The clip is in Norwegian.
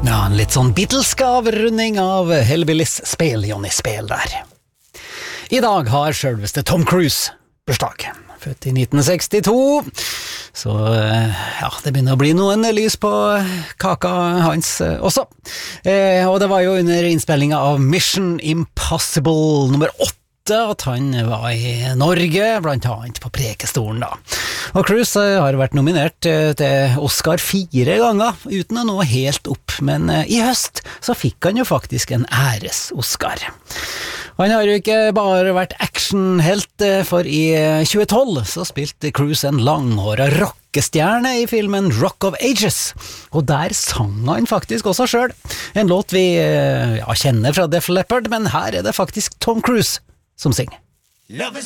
Ja, en litt sånn Beatlesk avrunding av Hellbillies Spel, Johnny Spel der. I dag har selveste Tom Cruise bursdag, født i 1962, så ja, det begynner å bli noen lys på kaka hans også. Og det var jo under innspillingen av Mission Impossible nummer 8 at han var i Norge, blant annet på Prekestolen da. Og Cruise har vært nominert til Oscar 4 ganger, uten å nå helt opp, men i høst så fikk han jo faktisk en æres-Oscar. Han har jo ikke bare vært actionhelt, for i 2012 så spilte Cruise en langhåret rockestjerne i filmen Rock of Ages, og der sang han faktisk også selv. En låt vi kjenner fra Def Leppard, men her er det faktisk Tom Cruise som synger.